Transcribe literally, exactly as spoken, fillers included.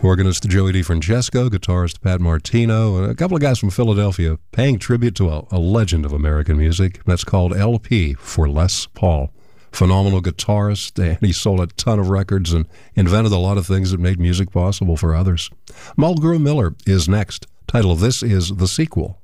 Organist Joey DeFrancesco, guitarist Pat Martino, and a couple of guys from Philadelphia paying tribute to a, a legend of American music. That's called L P for Les Paul. Phenomenal guitarist, and he sold a ton of records and invented a lot of things that made music possible for others. Mulgrew Miller is next. Title of this is The Sequel.